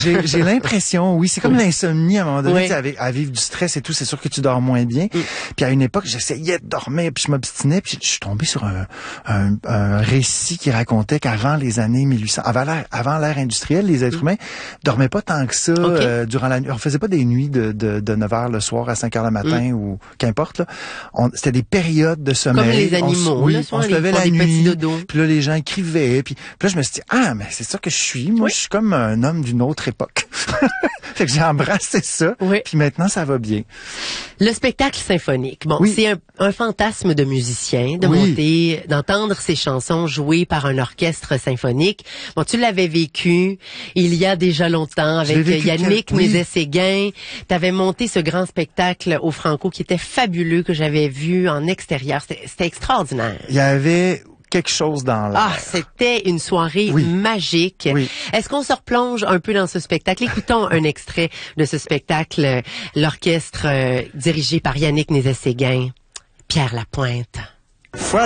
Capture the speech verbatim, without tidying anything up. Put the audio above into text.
J'ai, j'ai l'impression, oui, c'est comme Oui. l'insomnie à un moment donné, Oui. tu sais, avec, à vivre du stress et tout, c'est sûr que tu dors moins bien. Mm. Puis à une époque, j'essayais de dormir, puis je m'obstinais, puis je suis tombé sur un, un, un récit qui racontait qu'avant les années mille huit cents, avant l'ère, avant l'ère industrielle, les êtres mm. humains dormaient pas tant que ça okay. euh, durant la nuit. On faisait pas des nuits de, de, de neuf heures le soir à cinq heures le matin mm. ou qu'importe. Là. On, c'était des périodes de sommeil. Comme les animaux. On, oui, là, on se levait la nuit, puis là les gens écrivaient, puis, puis là je me suis dit ah mais c'est ça que je suis. Moi oui. je suis comme un homme d'une autre époque. Fait que j'ai embrassé ça, oui. puis maintenant ça va bien. Le spectacle symphonique, bon, oui. c'est un, un fantasme de musicien, de oui. monter, d'entendre ces chansons jouées par un orchestre symphonique. Bon, tu l'avais vécu il y a déjà longtemps avec Yannick quel... oui. Nézet-Séguin. Tu avais monté ce grand spectacle au Franco qui était fabuleux, que j'avais vu en extérieur. C'était, c'était extraordinaire. Il y avait quelque chose dans l'air. Ah, c'était une soirée oui. magique. Oui. Est-ce qu'on se replonge un peu dans ce spectacle? Écoutons un extrait de ce spectacle, l'orchestre euh, dirigé par Yannick Nézet-Séguin, Pierre Lapointe.